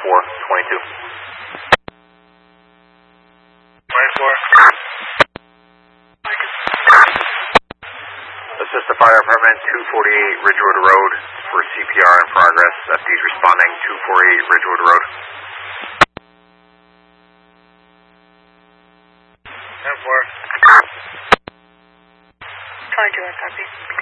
422. 24. Assist the fire department 248 Ridgewood Road for CPR in progress. FD's responding 248 Ridgewood Road. 10-4. 22, I copy.